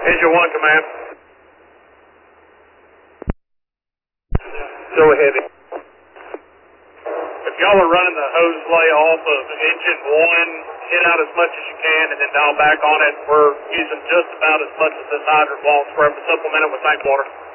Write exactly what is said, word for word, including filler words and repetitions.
Engine one, command. Go ahead. If y'all are running the hose lay off of engine one, hit out as much as you can and then dial back on it. We're using just about as much as this hydrant wants. We're up to supplement it with tank water.